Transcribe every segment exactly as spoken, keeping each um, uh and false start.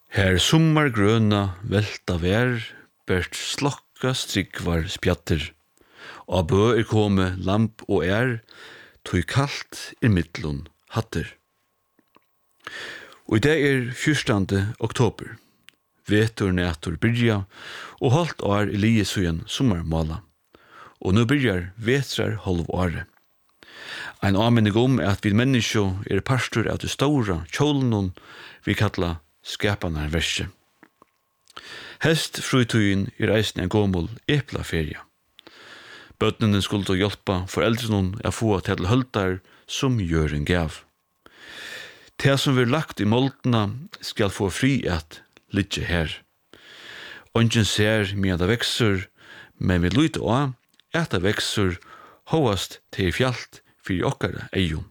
Her sommar grøna velta vær, bert slokka strikvar spjatter. Og bø er kome lamp og er, tøy kalt er mittlun hatter. Og i det er fyrstande oktober. Vetur nætur byrja, og holdt år i lie sugen sommarmåla. Og nu byrjar vetrar halv åre. Ein avmennig om er at vi menneskjo er pastor av det stora kjolnun vi kalla skapanar verse. Hest frutøyen er eisen en gomul eplaferia. Bøtnene skulle då hjelpa foreldrenon a få til høldar som gjør en gav. Det som vi lagt i moldena skal få fri at ligge her. Ongen ser mye det vekser, men vi lyder også at det vekser hovast til fjalt for okkara eion.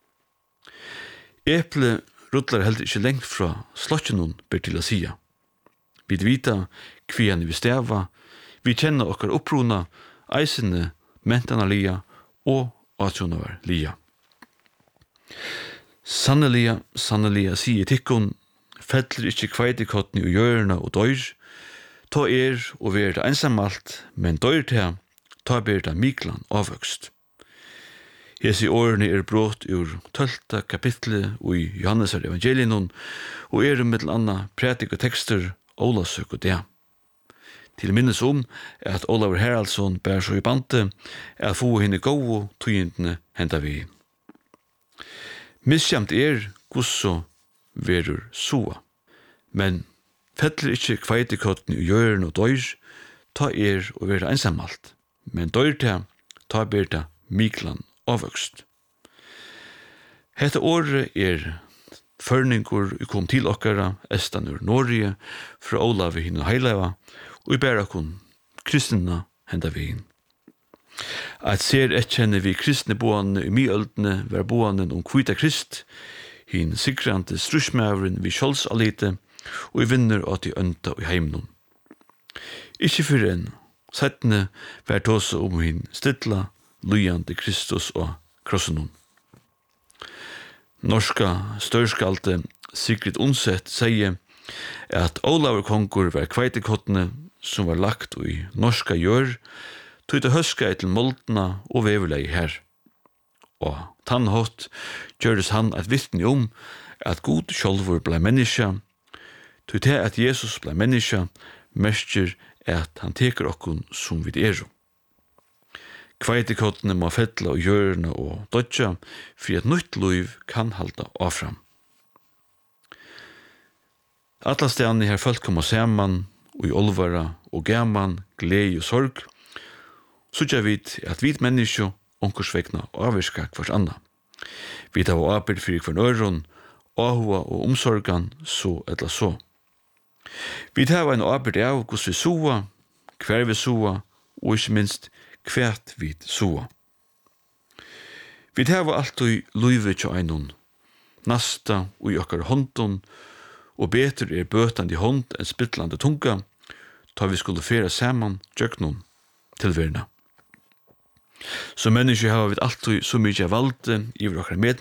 Eple rullar heller ikke lengt fra slotjenon ber til å sia. Vi vita kvian vi steva, vi kjenner okkar opprona, eisene, mentana lia og atjonavar lia. Sannelia, sannelia, sier tikkun, fettler ikkje kveitikottni og hjørna og døyr, ta er og ver det einsamalt, men døyr til, ta ber det miklan avvøkst. Hesi årene er brått ur tølta kapitlet i Johannesar evangelinon, og er med anna prætik og tekster, Olasøk og det. Til minnes om er at Olav Haraldsson bær så i bante, er at få henne gode tøyendene henta vi. Misjamt er gusso verur soa, men fettler ikkje kveitikotten i hjørn og døyr, ta er og vera einsamalt, men døyr til, ta ber det miklan avvøkst. Hetta året er førningur i kom til okkara, estan ur Norge, fra Olav i hinna heileva, og i bæra kun kristna henda vi inn. At ser etkjenne vi kristne boane i myøldene, ver boane om kvita krist, hin sikrande strusmævren vi kjolsalite, og i vinner at de ønta i heimnum. Ikkje fyrir enn, settene ver tåse om hin stidla, lujande Kristus og krossenum. Norska størskalte Sigrid Undset sier at Olavur kongur var kveitikottene som var lagt i norska gjør, tog det høska til moldna og veverlei her. Og tannhått gjøres han et vittne om at god sjolvur blei menneska, tog det at Jesus blei menneska, mestjer at han teker okkun som vid eru. Kveitikottene må fettla og gjørna og dodja, for at nytt liv kan halda avfram. Alla stedene her folk kommer saman, og i olvara og gaman, glei og sorg, så gjør vi at vi menneskje onkursvekna avvirka hvers anna. Vi tar av arbeid fyrir hver øron, ahua og omsorgan, så etla så. Vi tar av en arbeid av hos vi soa, hver vi soa, og ikke minst kvært vid soa. Vi tar av alt og luive til einon, nasta og i okkar håndon, og betur er bøtande hånd enn spittlande tunga, ta vi skulle fera saman djøknun til verna. Så mennesker har vi alt og så mykje valde i okkar med